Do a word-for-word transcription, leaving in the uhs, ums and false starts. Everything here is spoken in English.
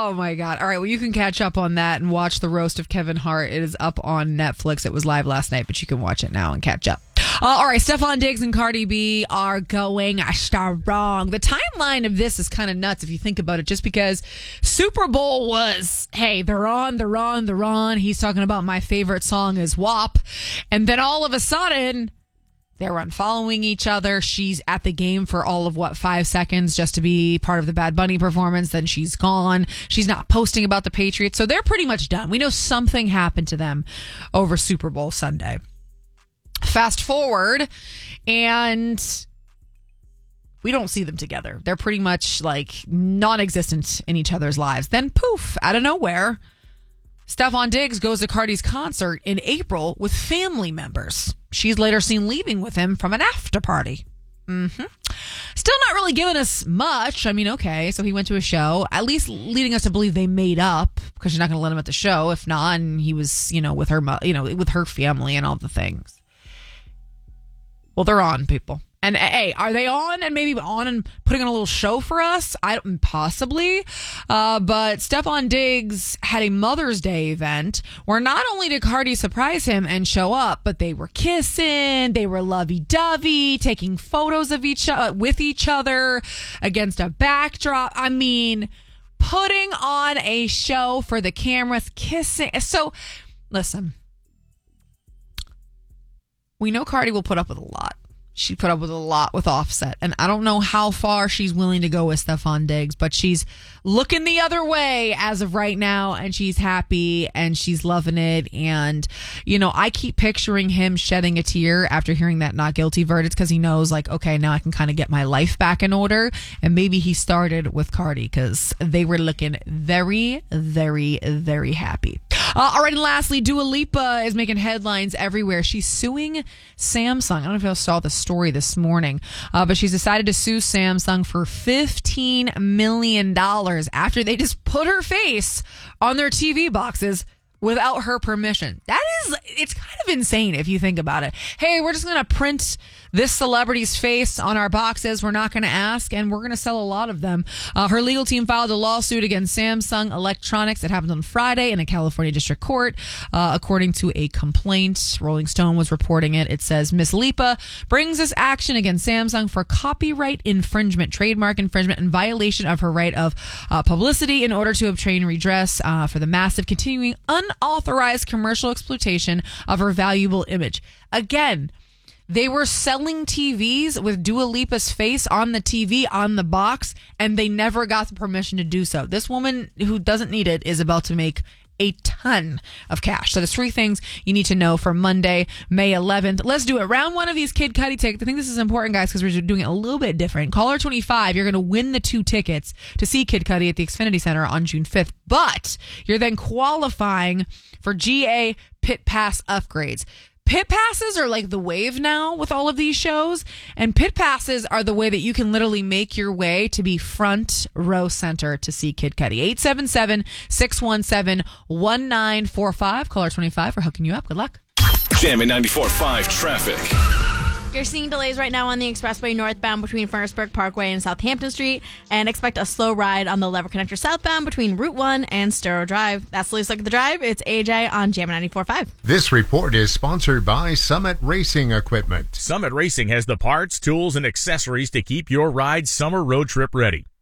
Oh, my God. All right. Well, you can catch up on that and watch the roast of Kevin Hart. It is up on Netflix. It was live last night, but you can watch it now and catch up. Uh, all right. Stefon Diggs and Cardi B are going strong. The timeline of this is kind of nuts if you think about it, just because Super Bowl was, hey, they're on, they're on, they're on. He's talking about my favorite song is W A P. And then all of a sudden, they're unfollowing each other. She's at the game for all of, what, five seconds just to be part of the Bad Bunny performance. Then she's gone. She's not posting about the Patriots. So they're pretty much done. We know something happened to them over Super Bowl Sunday. Fast forward, and we don't see them together. They're pretty much like non-existent in each other's lives. Then poof, out of nowhere, Stefon Diggs goes to Cardi's concert in April with family members. She's later seen leaving with him from an after party. Mm-hmm. Still not really giving us much. I mean, okay, so he went to a show, at least leading us to believe they made up, because you're not going to let him at the show. If not, and he was, you know, with her, you know, with her family and all the things. Well, they're on, people. And hey, are they on and maybe on and putting on a little show for us? I don't, possibly. Uh, but Stefon Diggs had a Mother's Day event where not only did Cardi surprise him and show up, but they were kissing, they were lovey-dovey, taking photos of each uh, with each other against a backdrop. I mean, putting on a show for the cameras, kissing. So, listen, we know Cardi will put up with a lot. She put up with a lot with Offset. And I don't know how far she's willing to go with Stefon Diggs, but she's looking the other way as of right now, and she's happy and she's loving it. And, you know, I keep picturing him shedding a tear after hearing that not guilty verdict, because he knows, like, okay, now I can kind of get my life back in order. And maybe he started with Cardi because they were looking very, very, very happy. Uh, all right, and lastly, Dua Lipa is making headlines everywhere. She's suing Samsung. I don't know if you saw the story this morning, uh, but she's decided to sue Samsung for fifteen million dollars after they just put her face on their T V boxes without her permission. That is, it's kind of insane if you think about it. Hey, we're just going to print this celebrity's face on our boxes. We're not going to ask, and we're going to sell a lot of them. Uh, her legal team filed a lawsuit against Samsung Electronics. It happened on Friday in a California district court. Uh, according to a complaint, Rolling Stone was reporting it. It says, Miss Lipa brings this action against Samsung for copyright infringement, trademark infringement, and violation of her right of uh, publicity in order to obtain redress uh, for the massive continuing unauthorized commercial exploitation of her valuable image. Again, they were selling T Vs with Dua Lipa's face on the T V, on the box, and they never got the permission to do so. This woman who doesn't need it is about to make a ton of cash. So there's three things you need to know for Monday, May eleventh. Let's do it. Round one of these Kid Cudi tickets. I think this is important, guys, because we're doing it a little bit different. Caller twenty-five, you're going to win the two tickets to see Kid Cudi at the Xfinity Center on June fifth. But you're then qualifying for G A Pit Pass upgrades. Pit passes are like the wave now with all of these shows, and pit passes are the way that you can literally make your way to be front row center to see Kid Cudi. eight seven seven, six one seven, one nine four five. Caller twenty-five for hooking you up. Good luck. Jammin' ninety-four point five traffic. You're seeing delays right now on the expressway northbound between Furnaceburg Parkway and Southampton Street, and expect a slow ride on the Lever Connector southbound between Route one and Sturo Drive. That's the least look at the drive. It's A J on Jammin' ninety-four point five. This report is sponsored by Summit Racing Equipment. Summit Racing has the parts, tools, and accessories to keep your ride summer road trip ready.